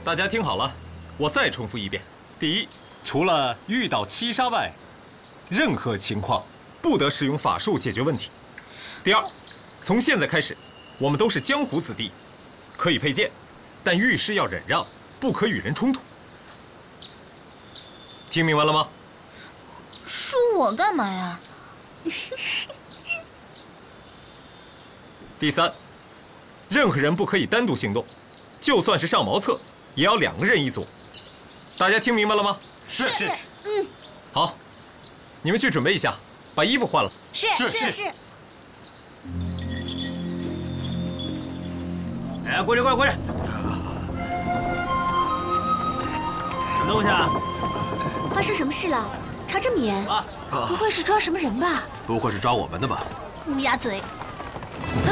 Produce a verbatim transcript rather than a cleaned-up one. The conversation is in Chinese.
大家听好了，我再重复一遍：第一，除了遇到七杀外，任何情况不得使用法术解决问题。第二，从现在开始，我们都是江湖子弟，可以佩剑，但遇事要忍让，不可与人冲突。听明白了吗？ 说我干嘛呀？ 第三，任何人不可以单独行动，就算是上茅厕，也要两个人一组。大家听明白了吗？ 是是。 嗯。 好，你们去准备一下，把衣服换了。 是是是是。 哎，过来过来过来！什么东西啊？ 发生什么事了？查这么严， 啊， 不会是抓什么人吧？ 不会是抓我们的吧？ 乌鸦嘴！